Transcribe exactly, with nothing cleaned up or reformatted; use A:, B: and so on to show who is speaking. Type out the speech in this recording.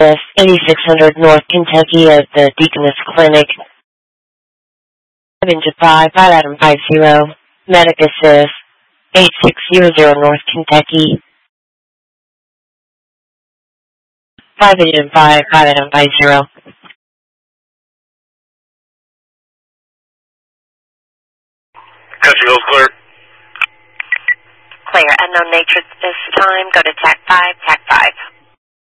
A: eighty-six hundred North Kentucky at the Deaconess Clinic. Engine five, five Adam five zero, Medic Assist, eight six zero zero North Kentucky. five Engine five, five Adam five zero.
B: Country Hills clear.
C: Clear. Unknown nature this time. Go to T A C five, T A C five.